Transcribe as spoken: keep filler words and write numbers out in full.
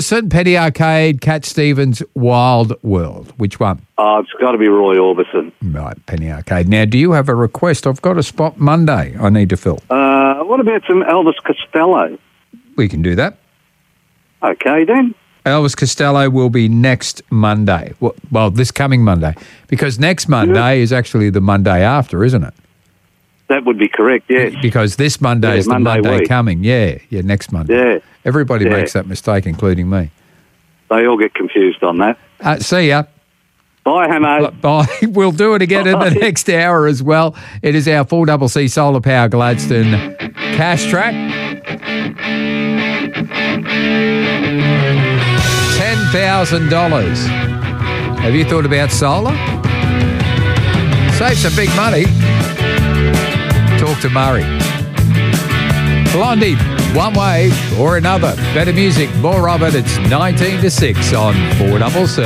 Penny Arcade, Cat Stevens, Wild World. Which one? Oh, it's got to be Roy Orbison. Right, Penny Arcade. Now, do you have a request? I've got a spot Monday I need to fill. Uh, what about some Elvis Costello? We can do that. Okay, then. Elvis Costello will be next Monday. Well, well this coming Monday. Because next Monday yeah. is actually the Monday after, isn't it? That would be correct, yes. Because this Monday yeah, is the Monday, Monday coming. Yeah, yeah, next Monday. Yeah. Everybody yeah. makes that mistake, including me. They all get confused on that. Uh, see ya. Bye, Hamo. Bye. We'll do it again Bye. in the next hour as well. It is our four C C Solar Power Gladstone Cash Track. ten thousand dollars. Have you thought about solar? Save some big money. Talk to Murray. Blondie, one way or another. Better music, more of it. It's nineteen to six on four C C.